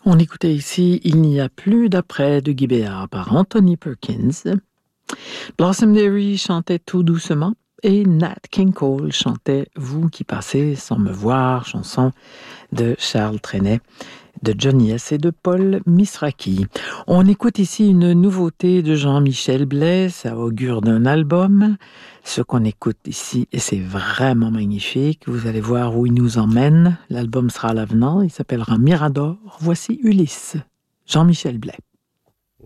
On écoutait ici « Il n'y a plus d'après » de Guy Béard par Anthony Perkins. Blossomberry chantait Tout doucement et Nat King Cole chantait Vous qui passez sans me voir, chanson de Charles Trenet, de Johnny S. et de Paul Misraki. On écoute ici une nouveauté de Jean-Michel Blais, ça augure d'un album. Ce qu'on écoute ici, et c'est vraiment magnifique, vous allez voir où il nous emmène. L'album sera à l'avenant, il s'appellera Mirador. Voici Ulysse, Jean-Michel Blais.